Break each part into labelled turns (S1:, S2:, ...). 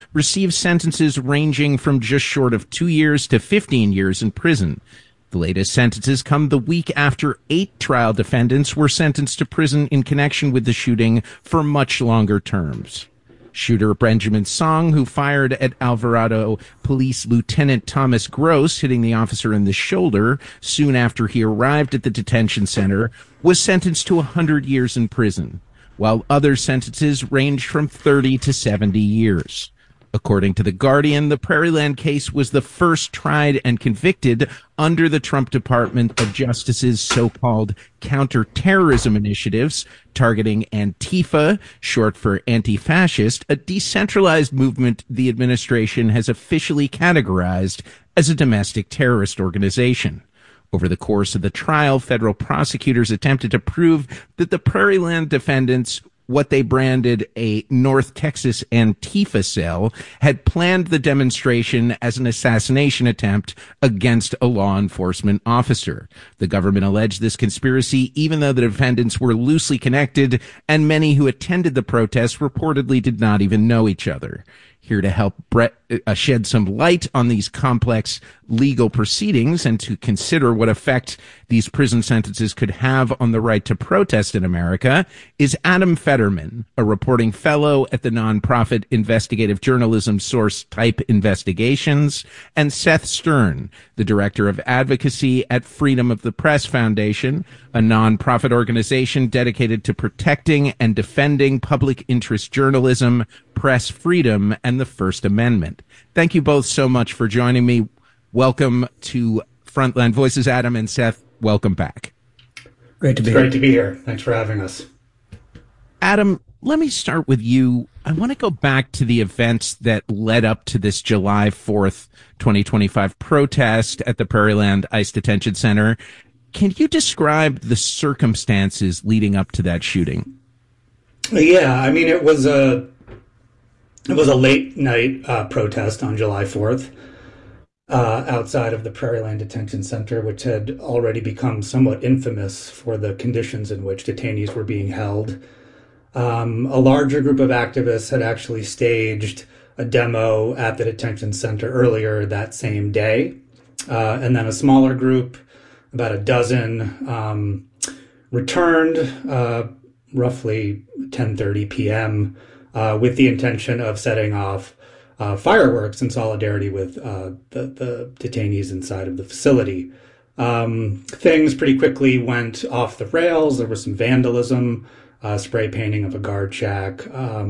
S1: received sentences ranging from just short of 2 years to 15 years in prison. The latest sentences come the week after 8 trial defendants were sentenced to prison in connection with the shooting for much longer terms. Shooter Benjamin Song, who fired at Alvarado Police Lieutenant Thomas Gross, hitting the officer in the shoulder soon after he arrived at the detention center, was sentenced to 100 years in prison, while other sentences ranged from 30 to 70 years. According to The Guardian, the Prairieland case was the first tried and convicted under the Trump Department of Justice's so-called counterterrorism initiatives targeting Antifa, short for anti-fascist, a decentralized movement the administration has officially categorized as a domestic terrorist organization. Over the course of the trial, federal prosecutors attempted to prove that the Prairieland defendants, what they branded a North Texas Antifa cell, had planned the demonstration as an assassination attempt against a law enforcement officer. The government alleged this conspiracy even though the defendants were loosely connected and many who attended the protests reportedly did not even know each other. Here to help shed some light on these complex legal proceedings and to consider what effect these prison sentences could have on the right to protest in America is Adam Fetterman, a reporting fellow at the nonprofit investigative journalism source Type Investigations, and Seth Stern, the director of advocacy at Freedom of the Press Foundation, a nonprofit organization dedicated to protecting and defending public interest journalism, press freedom, and the First Amendment. Thank you both so much for joining me. Welcome to Frontline Voices, Adam and Seth. Welcome back.
S2: Great to be here. Thanks for having us.
S1: Adam, let me start with you. I want to go back to the events that led up to this July 4th, 2025 protest at the Prairieland ICE Detention Center. Can you describe the circumstances leading up to that shooting?
S2: Yeah, I mean, it was a late night protest on July 4th outside of the Prairieland Detention Center, which had already become somewhat infamous for the conditions in which detainees were being held. A larger group of activists had actually staged a demo at the detention center earlier that same day. And then a smaller group, about a dozen, returned roughly 10:30 p.m. With the intention of setting off fireworks in solidarity with the detainees inside of the facility. Things pretty quickly went off the rails. There was some vandalism, spray painting of a guard shack,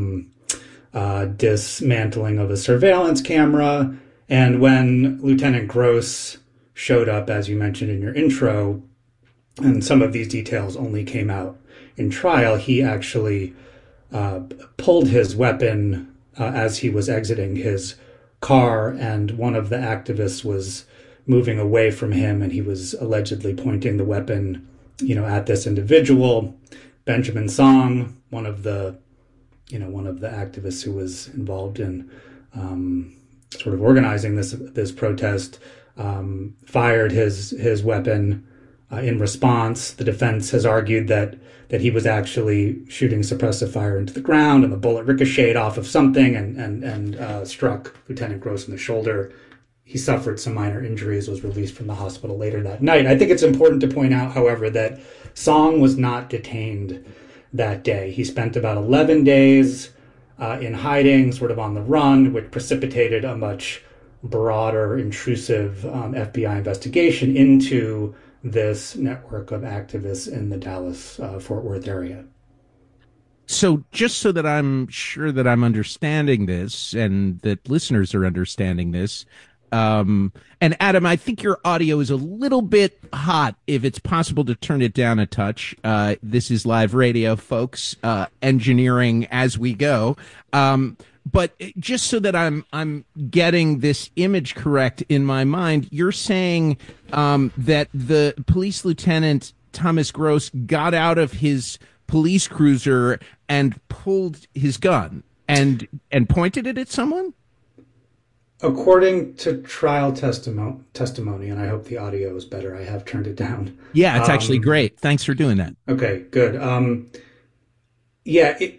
S2: dismantling of a surveillance camera. And when Lieutenant Gross showed up, as you mentioned in your intro, and some of these details only came out in trial, he actually pulled his weapon as he was exiting his car, and one of the activists was moving away from him, and he was allegedly pointing the weapon, at this individual, Benjamin Song, one of the activists who was involved in sort of organizing this protest, fired his weapon in response. The defense has argued that he was actually shooting suppressive fire into the ground, and the bullet ricocheted off of something and struck Lieutenant Gross in the shoulder. He suffered some minor injuries, was released from the hospital later that night. I think it's important to point out, however, that Song was not detained that day. He spent about 11 days in hiding, sort of on the run, which precipitated a much broader, intrusive FBI investigation into this network of activists in the Dallas-Fort Worth area.
S1: So just so that I'm sure that I'm understanding this and that listeners are understanding this, and Adam, I think your audio is a little bit hot. If it's possible to turn it down a touch. This is live radio, folks, engineering as we go. But just so that I'm getting this image correct in my mind, you're saying that the police lieutenant Thomas Gross got out of his police cruiser and pulled his gun and pointed it at someone?
S2: According to trial testimony, and I hope the audio is better. I have turned it down.
S1: Yeah, it's actually great. Thanks for doing that.
S2: Okay, good.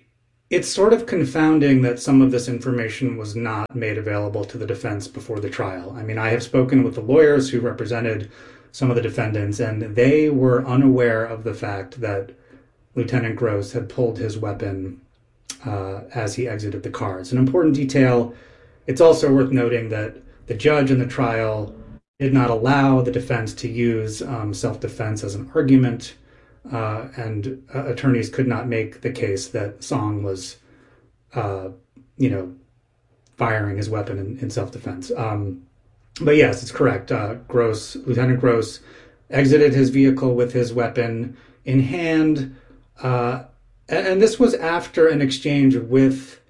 S2: it's sort of confounding that some of this information was not made available to the defense before the trial. I mean, I have spoken with the lawyers who represented some of the defendants, and they were unaware of the fact that Lieutenant Gross had pulled his weapon as he exited the car. It's an important detail. It's also worth noting that the judge in the trial did not allow the defense to use self-defense as an argument, and attorneys could not make the case that Song was, you know, firing his weapon in self-defense. But yes, it's correct. Lieutenant Gross exited his vehicle with his weapon in hand, and this was after an exchange with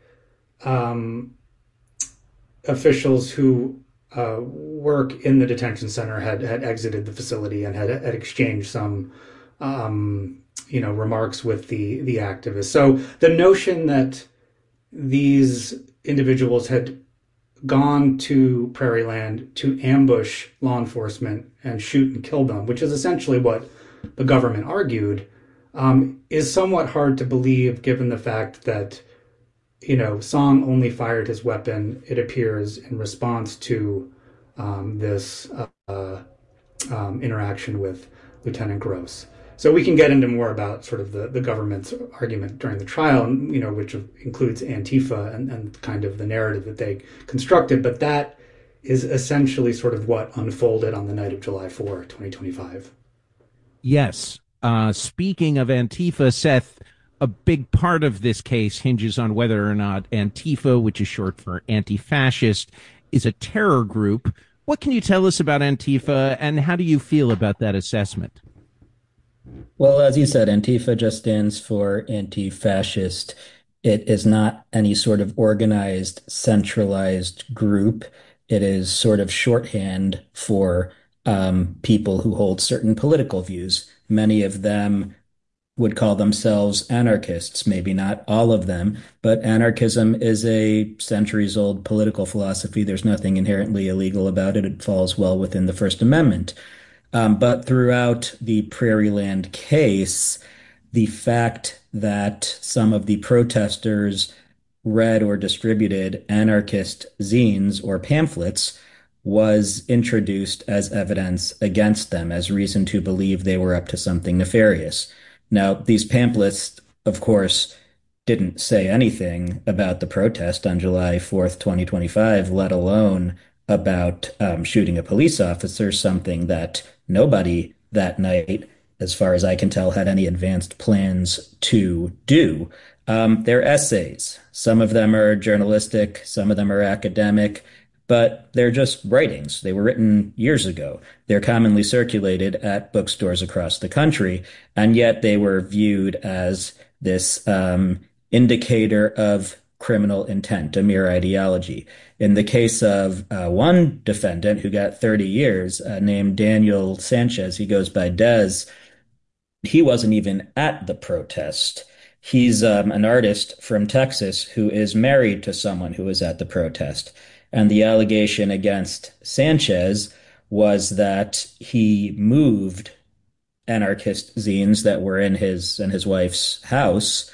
S2: officials who work in the detention center had exited the facility and had exchanged some remarks with the activists. So the notion that these individuals had gone to Prairieland to ambush law enforcement and shoot and kill them, which is essentially what the government argued, is somewhat hard to believe given the fact that, you know, Song only fired his weapon, it appears, in response to this interaction with Lieutenant Gross. So we can get into more about sort of the government's argument during the trial, you know, which includes Antifa and kind of the narrative that they constructed. But that is essentially sort of what unfolded on the night of July 4, 2025.
S1: Yes. Speaking of Antifa, Seth, a big part of this case hinges on whether or not Antifa, which is short for anti-fascist, is a terror group. What can you tell us about Antifa, and how do you feel about that assessment?
S3: Well, as you said, Antifa just stands for anti-fascist. It is not any sort of organized, centralized group. It is sort of shorthand for people who hold certain political views. Many of them would call themselves anarchists, maybe not all of them, but anarchism is a centuries-old political philosophy. There's nothing inherently illegal about it. It falls well within the First Amendment. But throughout the Prairieland case, the fact that some of the protesters read or distributed anarchist zines or pamphlets was introduced as evidence against them, as reason to believe they were up to something nefarious. Now, these pamphlets, of course, didn't say anything about the protest on July 4th, 2025, let alone about shooting a police officer, something that nobody that night, as far as I can tell, had any advanced plans to do. They're essays. Some of them are journalistic, some of them are academic, but they're just writings. They were written years ago. They're commonly circulated at bookstores across the country, and yet they were viewed as this indicator of criminal intent, a mere ideology. In the case of one defendant who got 30 years, named Daniel Sanchez, he goes by Dez, he wasn't even at the protest. He's an artist from Texas who is married to someone who was at the protest. And the allegation against Sanchez was that he moved anarchist zines that were in his and his wife's house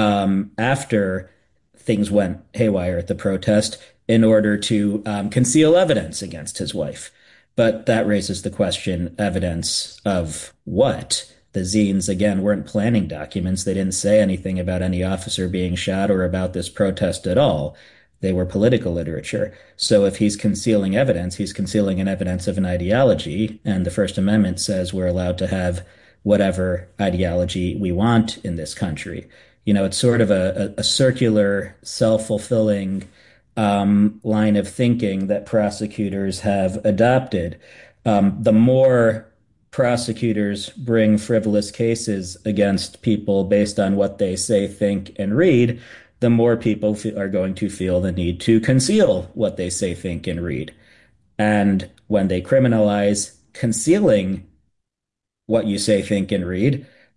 S3: after things went haywire at the protest in order to conceal evidence against his wife. But that raises the question, evidence of what? The zines, again, weren't planning documents. They didn't say anything about any officer being shot or about this protest at all. They were political literature. So if he's concealing evidence, he's concealing an evidence of an ideology, and the First Amendment says we're allowed to have whatever ideology we want in this country. You know, it's sort of a circular, self-fulfilling line of thinking that prosecutors have adopted. The more prosecutors bring frivolous cases against people based on what they say, think, and read, the more people are going to feel the need to conceal what they say, think, and read. And when they criminalize concealing what you say, think, and read,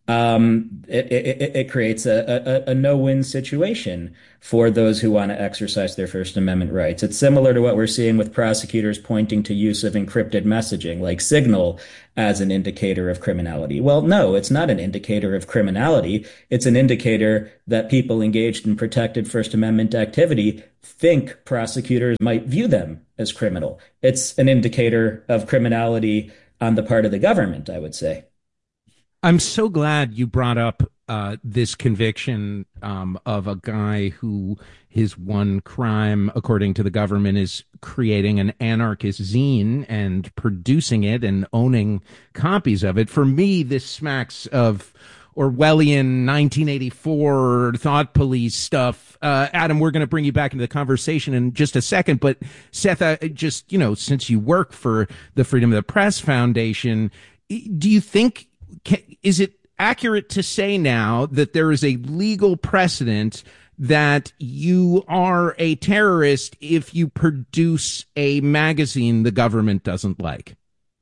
S3: it creates a no-win situation for those who want to exercise their First Amendment rights. It's similar to what we're seeing with prosecutors pointing to use of encrypted messaging like Signal as an indicator of criminality. Well, no, it's not an indicator of criminality. It's an indicator that people engaged in protected First Amendment activity think prosecutors might view them as criminal. It's an indicator of criminality on the part of the government, I would say.
S1: I'm so glad you brought up this conviction of a guy who his one crime, according to the government, is creating an anarchist zine and producing it and owning copies of it. For me, this smacks of Orwellian 1984 thought police stuff. Adam, we're going to bring you back into the conversation in just a second. But Seth, just, since you work for the Freedom of the Press Foundation, do you think, is it accurate to say now that there is a legal precedent that you are a terrorist if you produce a magazine the government doesn't like?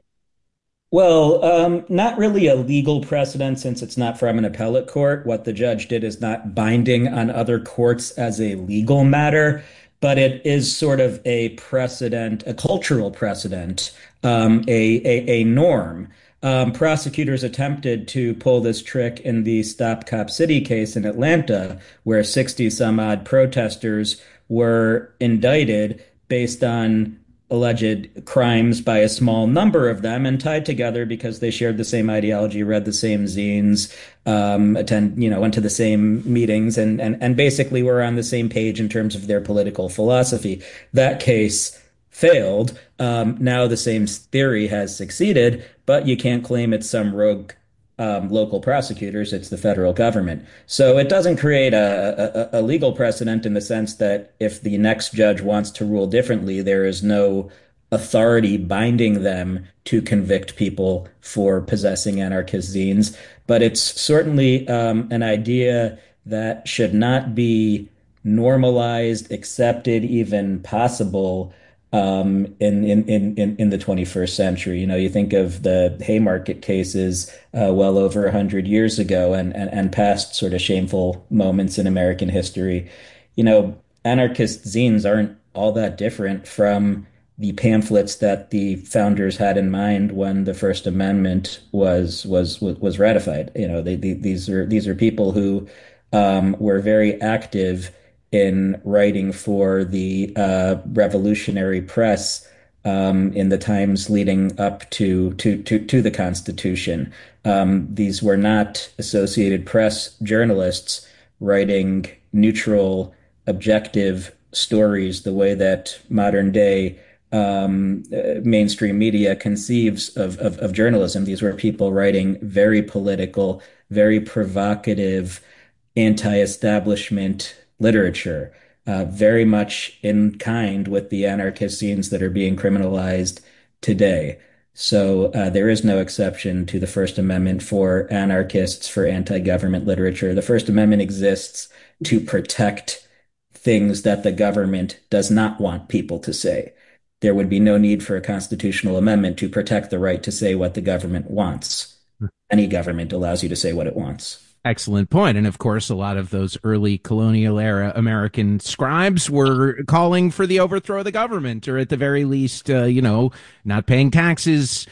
S3: Well, not really a legal precedent since it's not from an appellate court. What the judge did is not binding on other courts as a legal matter, but it is sort of a precedent, a cultural precedent, a norm. Prosecutors attempted to pull this trick in the Stop Cop City case in Atlanta, where 60 some odd protesters were indicted based on alleged crimes by a small number of them and tied together because they shared the same ideology, read the same zines, went to the same meetings and basically were on the same page in terms of their political philosophy. That case failed. Now the same theory has succeeded, but you can't claim it's some rogue local prosecutors. It's the federal government. So it doesn't create a legal precedent in the sense that if the next judge wants to rule differently, there is no authority binding them to convict people for possessing anarchist zines. But it's certainly an idea that should not be normalized, accepted, even possible in the 21st century. You think of the Haymarket cases well over 100 years ago and past sort of shameful moments in American history. Anarchist zines aren't all that different from the pamphlets that the founders had in mind when the First Amendment was ratified. These are people who were very active in writing for the revolutionary press in the times leading up to the Constitution. These were not Associated Press journalists writing neutral, objective stories the way that modern day mainstream media conceives of journalism. These were people writing very political, very provocative, anti-establishment literature, very much in kind with the anarchist zines that are being criminalized today. So there is no exception to the First Amendment for anarchists, for anti-government literature. The First Amendment exists to protect things that the government does not want people to say. There would be no need for a constitutional amendment to protect the right to say what the government wants. Any government allows you to say what it wants.
S1: Excellent point. And of course, a lot of those early colonial era American scribes were calling for the overthrow of the government, or at the very least, not paying taxes,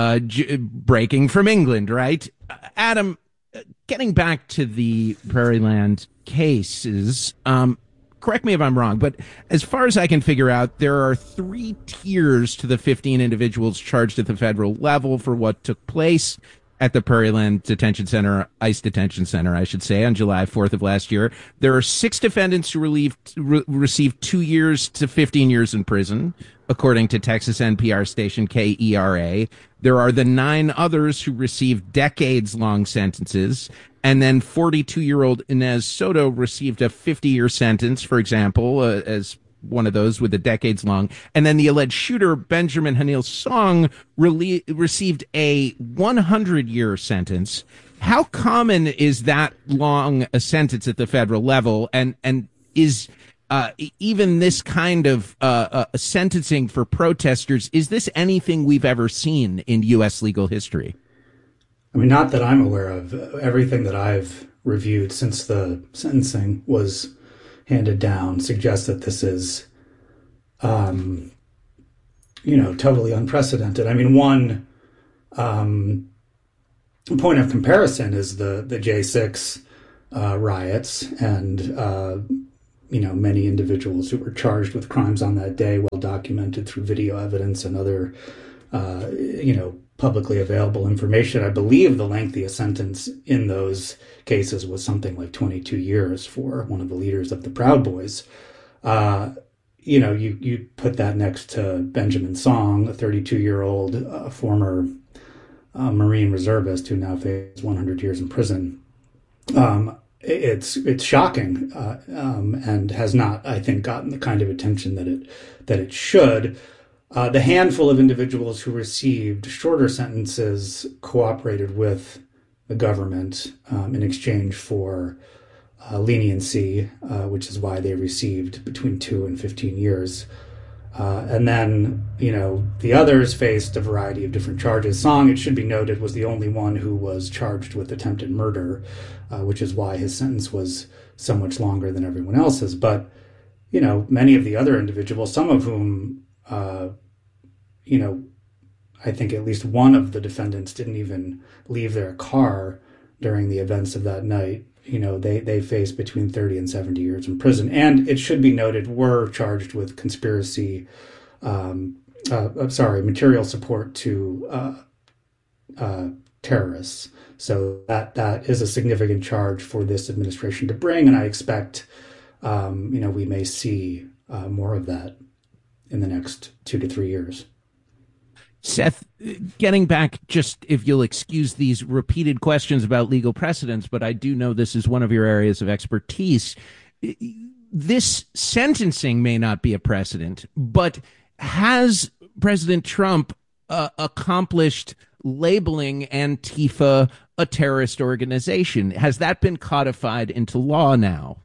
S1: breaking from England, right? Adam, getting back to the Prairieland cases, correct me if I'm wrong, but as far as I can figure out, there are 3 tiers to the 15 individuals charged at the federal level for what took place at the Prairieland Detention Center, ICE Detention Center, I should say, on July 4th of last year. There are 6 defendants who received 2 years to 15 years in prison, according to Texas NPR station KERA. There are the 9 others who received decades-long sentences. And then 42-year-old Inez Soto received a 50-year sentence, for example, as one of those with a decades-long. And then the alleged shooter, Benjamin Hanil Song, received a 100-year sentence. How common is that long a sentence at the federal level? And is even this kind of sentencing for protesters, is this anything we've ever seen in U.S. legal history?
S2: I mean, not that I'm aware of. Everything that I've reviewed since the sentencing was handed down suggests that this is, um, totally unprecedented. I mean, one point of comparison is the J6 riots, and many individuals who were charged with crimes on that day, well documented through video evidence and other publicly available information. I believe the lengthiest sentence in those cases was something like 22 years for one of the leaders of the Proud Boys. You put that next to Benjamin Song, a 32-year-old former Marine reservist who now faces 100 years in prison. It's shocking, and has not, I think, gotten the kind of attention that it should. The handful of individuals who received shorter sentences cooperated with the government in exchange for leniency, which is why they received between 2 and 15 years. And then, the others faced a variety of different charges. Song, it should be noted, was the only one who was charged with attempted murder, which is why his sentence was so much longer than everyone else's. But, many of the other individuals, some of whom, I think at least one of the defendants didn't even leave their car during the events of that night. They face between 30 and 70 years in prison. And it should be noted, were charged with conspiracy, material support to terrorists. So that is a significant charge for this administration to bring. And I expect, we may see more of that in the next 2 to 3 years.
S1: Seth, getting back, just if you'll excuse these repeated questions about legal precedents, but I do know this is one of your areas of expertise. This sentencing may not be a precedent, but has President Trump accomplished labeling Antifa a terrorist organization? Has that been codified into law now?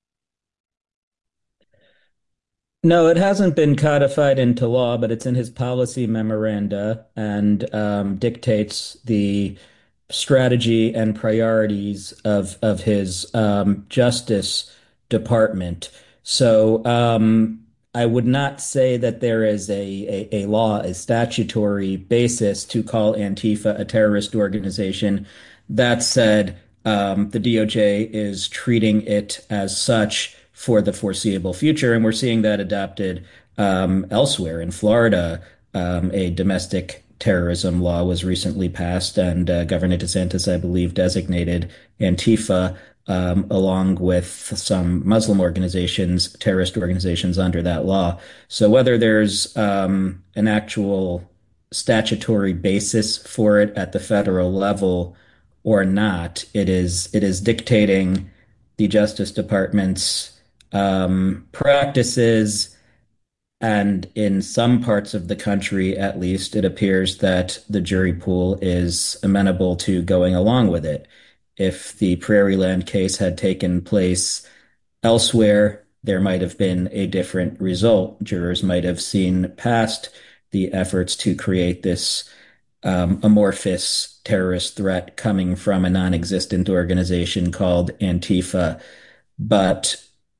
S3: No, it hasn't been codified into law, but it's in his policy memoranda and dictates the strategy and priorities of his Justice Department. So I would not say that there is a law, a statutory basis to call Antifa a terrorist organization. That said, the DOJ is treating it as such for the foreseeable future. And we're seeing that adopted elsewhere. In Florida, a domestic terrorism law was recently passed, and Governor DeSantis, I believe, designated Antifa, along with some Muslim organizations, terrorist organizations under that law. So whether there's an actual statutory basis for it at the federal level or not, it is dictating the Justice Department's practices, and in some parts of the country, at least, it appears that the jury pool is amenable to going along with it. If the Prairieland case had taken place elsewhere, there might have been a different result. Jurors might have seen past the efforts to create this amorphous terrorist threat coming from a non-existent organization called Antifa. But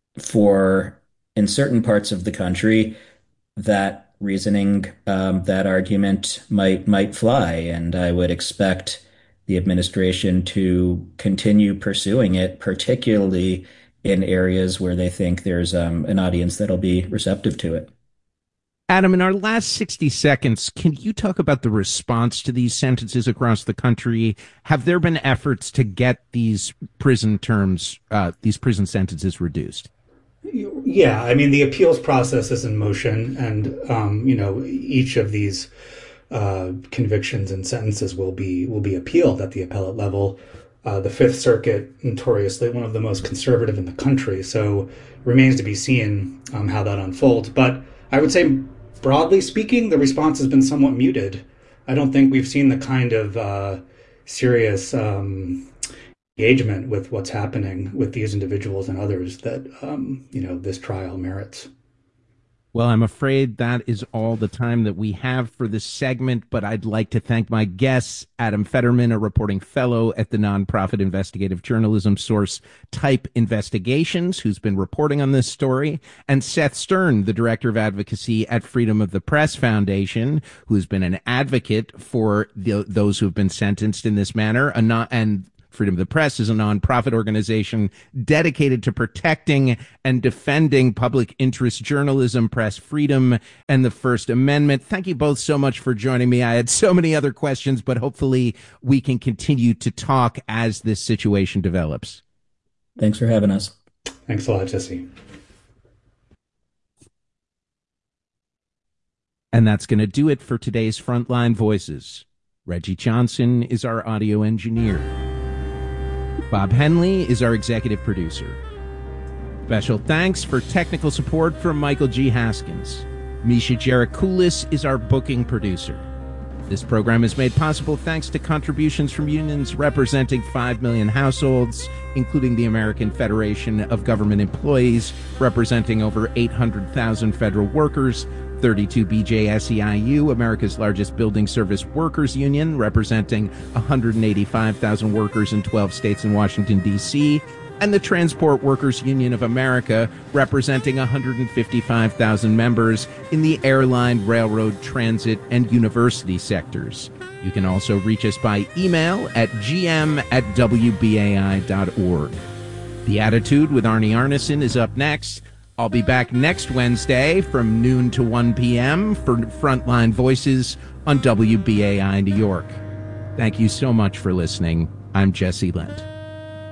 S3: in certain parts of the country, that reasoning, that argument might fly, and I would expect the administration to continue pursuing it, particularly in areas where they think there's an audience that'll be receptive to it.
S1: Adam, in our last 60 seconds, can you talk about the response to these sentences across the country? Have there been efforts to get these prison sentences reduced?
S2: Yeah, I mean, the appeals process is in motion, and each of these convictions and sentences will be appealed at the appellate level. The Fifth Circuit, notoriously one of the most conservative in the country, so it remains to be seen how that unfolds. But I would say, broadly speaking, the response has been somewhat muted. I don't think we've seen the kind of serious engagement with what's happening with these individuals and others that this trial merits.
S1: Well, I'm afraid that is all the time that we have for this segment, but I'd like to thank my guests, Adam Federman, a reporting fellow at the nonprofit investigative journalism source Type Investigations, who's been reporting on this story, and Seth Stern, the director of advocacy at Freedom of the Press Foundation, who's been an advocate for those who've been sentenced in this manner, and Freedom of the Press is a nonprofit organization dedicated to protecting and defending public interest journalism, press freedom, and the First Amendment. Thank you both so much for joining me. I had so many other questions, but hopefully we can continue to talk as this situation develops.
S3: Thanks for having us.
S2: Thanks a lot, Jesse.
S1: And that's going to do it for today's Frontline Voices. Reggie Johnson is our audio engineer. Bob Henley is our executive producer. Special thanks for technical support from Michael G. Haskins. Misha Gerakoulis is our booking producer. This program is made possible thanks to contributions from unions representing 5 million households, including the American Federation of Government Employees, representing over 800,000 federal workers, 32 BJSEIU, America's largest building service workers union, representing 185,000 workers in 12 states and Washington, D.C., and the Transport Workers Union of America, representing 155,000 members in the airline, railroad, transit, and university sectors. You can also reach us by email at gm@wbai.org. The Attitude with Arnie Arnesen is up next. I'll be back next Wednesday from noon to 1 p.m. for Frontline Voices on WBAI New York. Thank you so much for listening. I'm Jesse Lent.